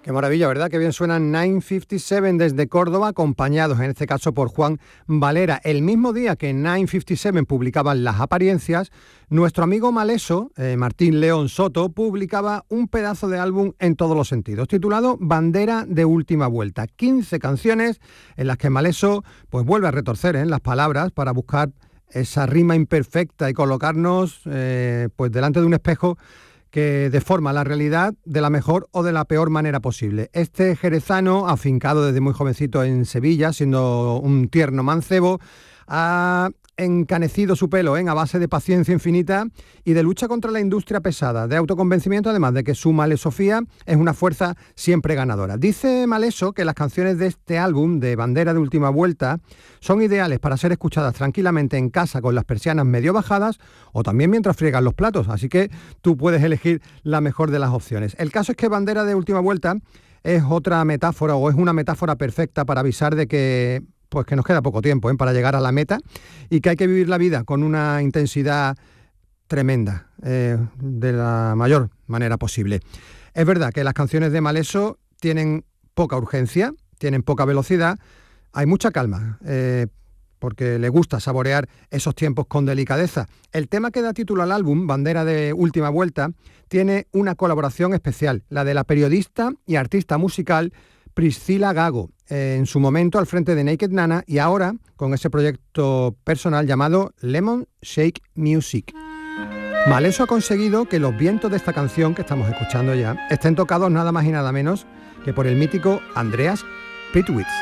Qué maravilla, ¿verdad? Qué bien suenan 957 desde Córdoba, acompañados en este caso por Juan Valera. El mismo día que 957 publicaban Las Apariencias, nuestro amigo maleso, Martín León Soto, publicaba un pedazo de álbum en todos los sentidos, titulado Bandera de Última Vuelta. 15 canciones en las que Maleso pues vuelve a retorcer las palabras para buscar esa rima imperfecta y colocarnos pues delante de un espejo que deforma la realidad de la mejor o de la peor manera posible. Este jerezano, afincado desde muy jovencito en Sevilla, siendo un tierno mancebo, ha encanecido su pelo a base de paciencia infinita y de lucha contra la industria pesada, de autoconvencimiento, además de que su malesofía es una fuerza siempre ganadora. Dice Maleso que las canciones de este álbum, de Bandera de Última Vuelta, son ideales para ser escuchadas tranquilamente en casa con las persianas medio bajadas o también mientras friegas los platos, así que tú puedes elegir la mejor de las opciones. El caso es que Bandera de Última Vuelta es otra metáfora o es una metáfora perfecta para avisar de que pues que nos queda poco tiempo para llegar a la meta y que hay que vivir la vida con una intensidad tremenda, de la mayor manera posible. Es verdad que las canciones de Maleso tienen poca urgencia, tienen poca velocidad, hay mucha calma, porque le gusta saborear esos tiempos con delicadeza. El tema que da título al álbum, Bandera de Última Vuelta, tiene una colaboración especial, la de la periodista y artista musical Priscila Gago, en su momento al frente de Naked Nana y ahora con ese proyecto personal llamado Lemon Shake Music. Maleso ha conseguido que los vientos de esta canción que estamos escuchando ya estén tocados nada más y nada menos que por el mítico Andreas Pitwitz.